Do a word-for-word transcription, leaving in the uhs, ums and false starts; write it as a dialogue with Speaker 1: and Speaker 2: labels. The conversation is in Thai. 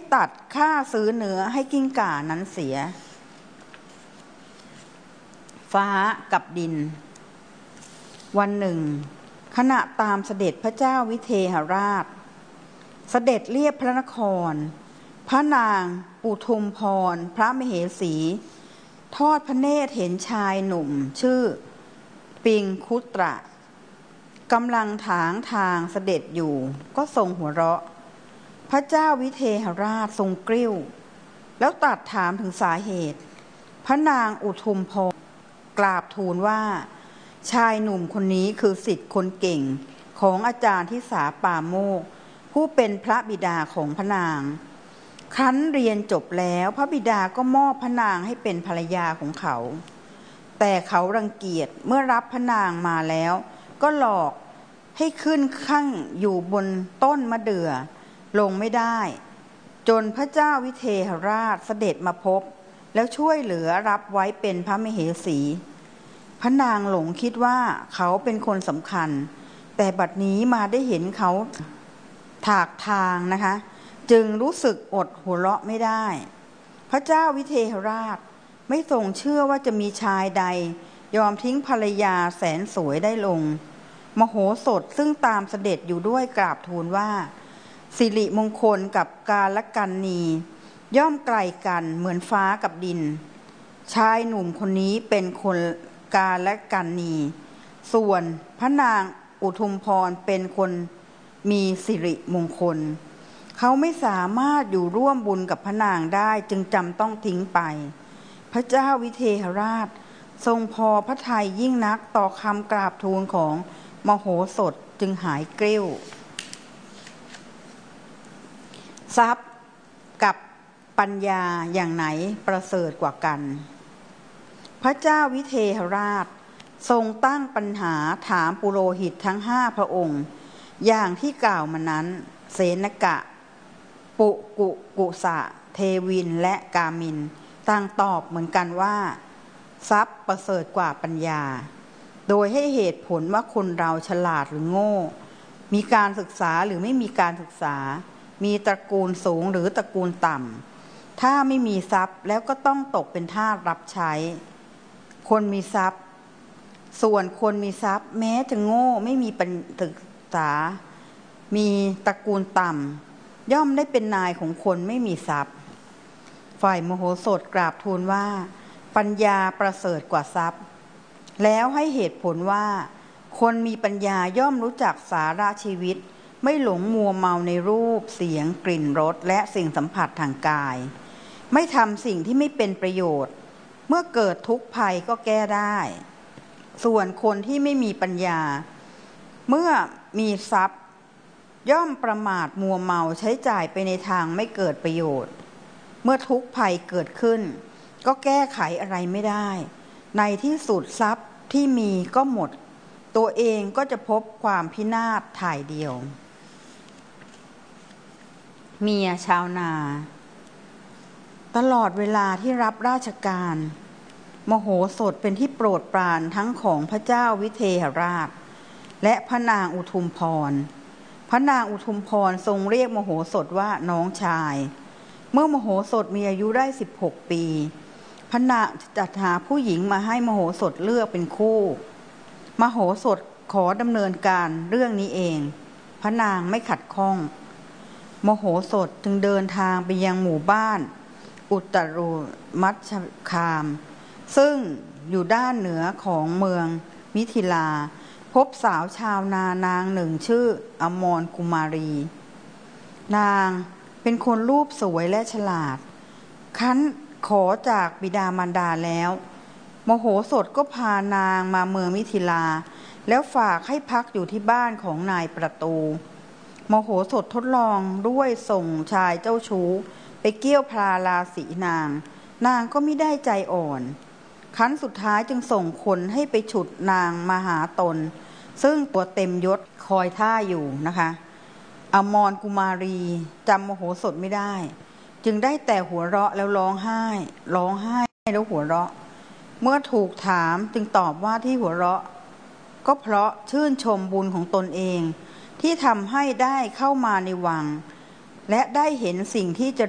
Speaker 1: ตัดค่าซื้อเนื้อให้กิ้งก่านั้นเสียฟ้ากับดินวันหนึ่งขณะตามเสด็จพระเจ้าวิเทหราชเสด็จเลียบพระนครพระนางอุทุมพรพระมเหสีทอดพระเนตรเห็นชายหนุ่มชื่อปิงคุตระกำลังถางทางเสด็จอยู่ก็ทรงหัวเราะพระเจ้าวิเทหราชทรงกริ้วแล้วตรัสถามถึงสาเหตุพระนางอุทุมพรกราบทูลว่าชายหนุ่มคนนี้คือศิษย์คนเก่งของอาจารย์ทิสาปาโมกข์ผู้เป็นพระบิดาของพระนางครั้นเรียนจบแล้วพระบิดาก็มอบพระนางให้เป็นภรรยาของเขาแต่เขารังเกียจเมื่อรับพระนางมาแล้วก็หลอกให้ขึ้นข้างอยู่บนต้นมะเดื่อลงไม่ได้จนพระเจ้าวิเทหราชเสด็จมาพบแล้วช่วยเหลือรับไว้เป็นพระมเหสีพระนางหลงคิดว่าเขาเป็นคนสำคัญแต่บัดนี้มาได้เห็นเขาถากทางนะคะจึงรู้สึกอดหัวเราะไม่ได้พระเจ้าวิเทหราชไม่ทรงเชื่อว่าจะมีชายใดยอมทิ้งภรรยาแสนสวยได้ลงมโหสถซึ่งตามเสด็จอยู่ด้วยกราบทูลว่าสิริมงคลกับกาลกันนีย่อมไกลกันเหมือนฟ้ากับดินชายหนุ่มคนนี้เป็นคนกาลกันนีส่วนพระนางอุทุมพรเป็นคนมีสิริมงคลเขาไม่สามารถอยู่ร่วมบุญกับพระนางได้จึงจำต้องทิ้งไปพระเจ้าวิเทหราชทรงพอพระทัยยิ่งนักต่อคำกราบทูลของมโหสถจึงหายเกลี้ยวทรัพย์กับปัญญาอย่างไหนประเสริฐกว่ากันพระเจ้าวิเทหราชทรงตั้งปัญหาถามปุโรหิตทั้งห้าพระองค์อย่างที่กล่าวมานั้นเสนกะปุกุกุสะเทวินและกามินต่างตอบเหมือนกันว่าทรัพย์ประเสริฐกว่าปัญญาโดยให้เหตุผลว่าคนเราฉลาดหรือโง่มีการศึกษาหรือไม่มีการศึกษามีตระกูลสูงหรือตระกูลต่ำถ้าไม่มีทรัพย์แล้วก็ต้องตกเป็นทาสรับใช้คนมีทรัพย์ส่วนคนมีทรัพย์แม้จะโง่ไม่มีการศึกษามีตระกูลต่ำย่อมได้เป็นนายของคนไม่มีทรัพย์ฝ่ายมโหสถกราบทูลว่าปัญญาประเสริฐกว่าทรัพย์แล้วให้เหตุผลว่าคนมีปัญญาย่อมรู้จักสาระชีวิตไม่หลงมัวเมาในรูปเสียงกลิ่นรสและสิ่งสัมผัสทางกายไม่ทำสิ่งที่ไม่เป็นประโยชน์เมื่อเกิดทุกข์ภัยก็แก้ได้ส่วนคนที่ไม่มีปัญญาเมื่อมีทรัพย์ย่อมประมาทมัวเมาใช้จ่ายไปในทางไม่เกิดประโยชน์เมื่อทุกข์ภัยเกิดขึ้นก็แก้ไขอะไรไม่ได้ในที่สุดทรัพย์ที่มีก็หมดตัวเองก็จะพบความพินาศถ่ายเดียวเมียชาวนาตลอดเวลาที่รับราชการมโหสถเป็นที่โปรดปรานทั้งของพระเจ้าวิเทหราชและพระนางอุทุมพรพระนางอุทุมพรทรงเรียกมโหสถว่าน้องชายเมื่อมโหสถมีอายุได้สิบหกปีพระนางจัดหาผู้หญิงมาให้มโหสถเลือกเป็นคู่มโหสถขอดำเนินการเรื่องนี้เองพระนางไม่ขัดข้องมโหสถจึงเดินทางไปยังหมู่บ้านอุตรุมัชคามซึ่งอยู่ด้านเหนือของเมืองมิถิลาพบสาวชาวนานางหนึ่งชื่ออมรกุมารีนางเป็นคนรูปสวยและฉลาดคั้นขอจากบิดามารดาแล้วมโหสถก็พานางมาเมืองมิถิลาแล้วฝากให้พักอยู่ที่บ้านของนายประตูมโหสถทดลองด้วยส่งชายเจ้าชู้ไปเกี่ยวพาราสีนางนางก็ไม่ได้ใจอ่อนครั้นสุดท้ายจึงส่งคนให้ไปฉุดนางมาหาตนซึ่งตัวเต็มยศคอยท่าอยู่นะคะอมรกุมารีจำมโหสถไม่ได้จึงได้แต่หัวเราะแล้วร้องไห้ร้องไห้แล้วหัวเราะเมื่อถูกถามจึงตอบว่าที่หัวเราะก็เพราะชื่นชมบุญของตนเองที่ทำให้ได้เข้ามาในวังและได้เห็นสิ่งที่จะ